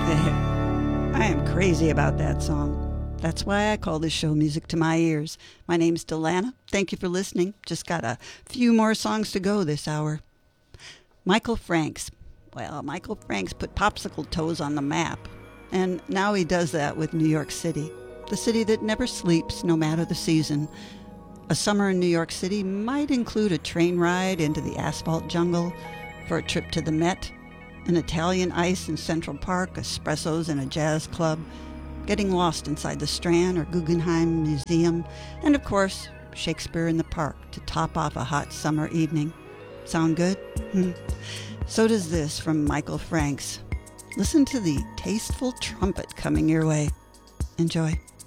I am crazy about that song. That's why I call this show Music to My Ears. My name's Delana. Thank you for listening. Just got a few more songs to go this hour. Michael Franks. Well, Michael Franks put popsicle toes on the map. And now he does that with New York City. The city that never sleeps, no matter the season. A summer in New York City might include a train ride into the asphalt jungle, for a trip to the Met, an Italian ice in Central Park, espressos in a jazz club, getting lost inside the Strand or Guggenheim Museum, and of course, Shakespeare in the Park to top off a hot summer evening. Sound good? So does this from Michael Franks. Listen to the tasteful trumpet coming your way. Enjoy.